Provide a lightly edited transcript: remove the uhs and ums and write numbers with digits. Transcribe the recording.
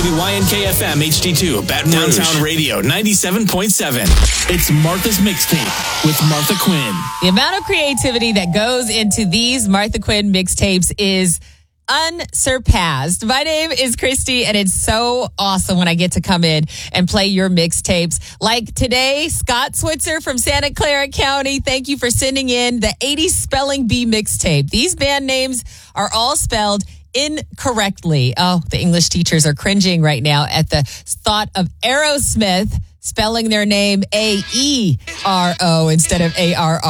WYNK-FM HD2, Baton Rouge. Downtown Radio 97.7. It's Martha's Mixtape with Martha Quinn. The amount of creativity that goes into these Martha Quinn mixtapes is unsurpassed. My name is Christy, and it's so awesome when I get to come in and play your mixtapes. Like today, Scott Switzer from Santa Clara County. Thank you for sending in the 80s Spelling Bee mixtape. These band names are all spelled incorrectly. Oh, the English teachers are cringing right now at the thought of Aerosmith spelling their name A-E-R-O instead of A-R-R.